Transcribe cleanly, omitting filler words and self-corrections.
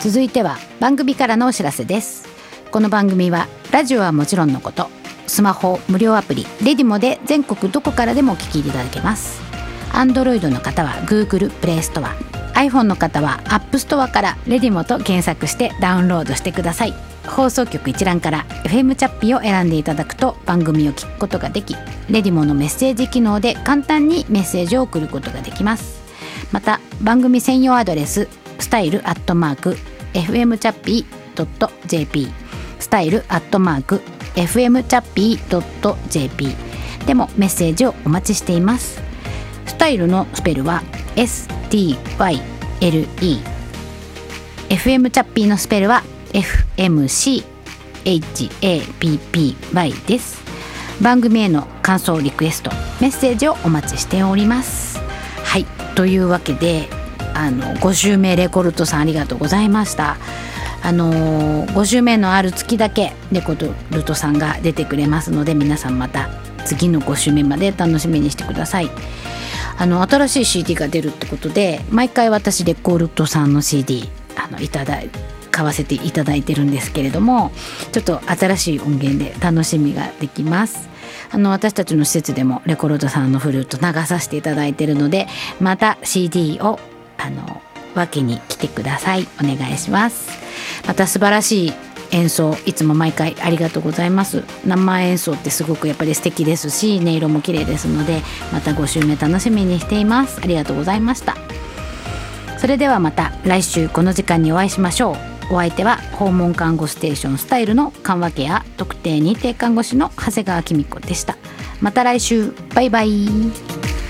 続いては番組からのお知らせです。この番組はラジオはもちろんのこと、スマホ無料アプリレディモで全国どこからでもお聞きいただけます。 Android の方は Google プレイストア、 iPhone の方は App Store からレディモと検索してダウンロードしてください。放送局一覧から FM チャッピを選んでいただくと番組を聞くことができ、レディモのメッセージ機能で簡単にメッセージを送ることができます。また番組専用アドレスstyle@fmchappy.jp、 style@fmchappy.jp でもメッセージをお待ちしています。スタイルのスペルは STYLE、 FM チャッピーのスペルは FMCHAPPY です。番組への感想リクエストメッセージをお待ちしております。はい、というわけで5週目レコルトさんありがとうございました。5週目のある月だけレコルトさんが出てくれますので、皆さんまた次の5週目まで楽しみにしてください。新しい CD が出るってことで、毎回私レコルトさんの CD 買わせていただいてるんですけれども、ちょっと新しい音源で楽しみができます。私たちの施設でもレコルトさんのフルート流させていただいているので、また CD を分けに来てください。お願いします。また素晴らしい演奏いつも毎回ありがとうございます。生演奏ってすごくやっぱり素敵ですし、音色も綺麗ですので、また5週目楽しみにしています。ありがとうございました。それではまた来週この時間にお会いしましょう。お相手は訪問看護ステーションスタイルの緩和ケア特定認定看護師の長谷川紀美子でした。また来週、バイバイ。